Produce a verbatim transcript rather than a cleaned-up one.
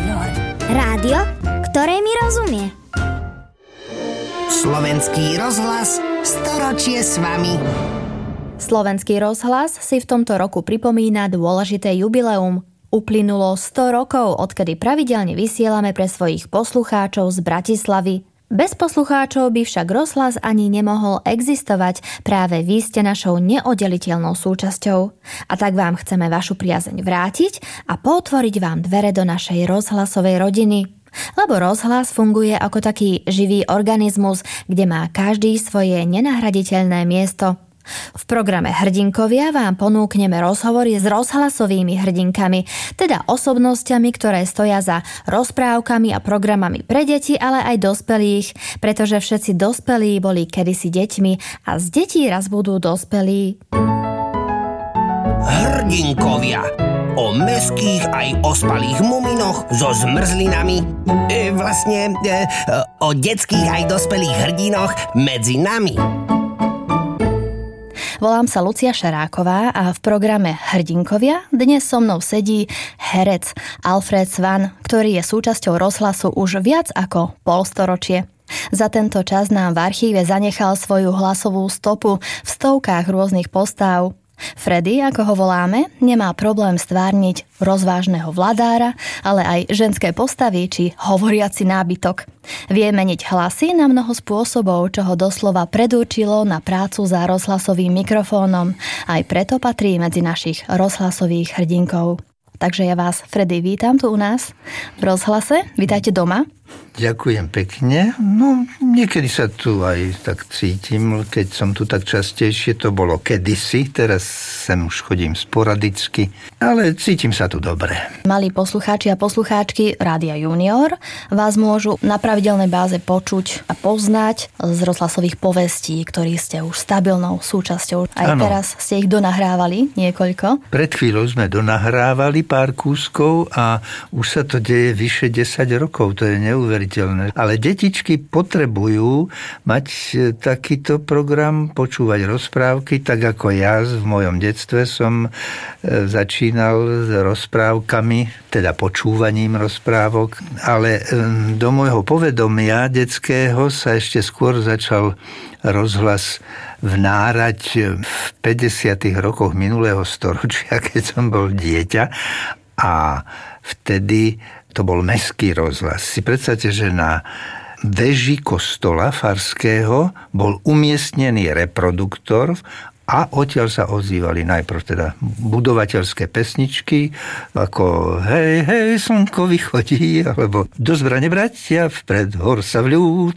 Junior. Rádio, ktoré mi rozumie. Slovenský rozhlas, storočie s vami. Slovenský rozhlas si v tomto roku pripomína dôležité jubileum. Uplynulo sto rokov, odkedy pravidelne vysielame pre svojich poslucháčov z Bratislavy. Bez poslucháčov by však rozhlas ani nemohol existovať, práve vy ste našou neoddeliteľnou súčasťou. A tak vám chceme vašu priazeň vrátiť a potvoriť vám dvere do našej rozhlasovej rodiny. Lebo rozhlas funguje ako taký živý organizmus, kde má každý svoje nenahraditeľné miesto. V programe Hrdinkovia vám ponúkneme rozhovory s rozhlasovými hrdinkami, teda osobnosťami, ktoré stoja za rozprávkami a programami pre deti, ale aj dospelých, pretože všetci dospelí boli kedysi deťmi a z detí raz budú dospelí. Hrdinkovia. O mäských aj ospalých muminoch so zmrzlinami. E, vlastne e, o detských aj dospelých hrdinoch medzi nami. Volám sa Lucia Šaráková a v programe Hrdinkovia dnes so mnou sedí herec Alfred Svan, ktorý je súčasťou rozhlasu už viac ako polstoročie. Za tento čas nám v archíve zanechal svoju hlasovú stopu v stovkách rôznych postáv. Freddy, ako ho voláme, nemá problém stvárniť rozvážneho vladára, ale aj ženské postavy či hovoriaci nábytok. Vie meniť hlasy na mnoho spôsobov, čo ho doslova predurčilo na prácu za rozhlasovým mikrofónom. Aj preto patrí medzi našich rozhlasových hrdinkov. Takže ja vás, Freddy, vítam tu u nás v rozhlase. Vítajte doma. Ďakujem pekne. No, niekedy sa tu aj tak cítim, keď som tu tak častejšie, to bolo kedysi, teraz sem už chodím sporadicky, ale cítim sa tu dobre. Malí poslucháči a poslucháčky Rádia Junior vás môžu na pravidelnej báze počuť a poznať z rozhlasových povestí, ktorí ste už stabilnou súčasťou. Aj ano. Teraz ste ich donahrávali niekoľko. Pred chvíľou sme donahrávali pár kúskov a už sa to deje vyše desať rokov, to je neuveriteľné. Ale detičky potrebujú mať takýto program, počúvať rozprávky, tak ako ja v mojom detstve som začínal s rozprávkami, teda počúvaním rozprávok, ale do môjho povedomia detského sa ešte skôr začal rozhlas vnárať v päťdesiatych rokoch minulého storočia, keď som bol dieťa, a vtedy to bol mestský rozhlas. Si predstavte, že na veži kostola farského bol umiestnený reproduktor a odtiaľ sa ozývali najprv teda budovateľské pesničky, ako hej, hej, slnko vychodí, alebo do zbrane bratia, vpred hor sa vľú,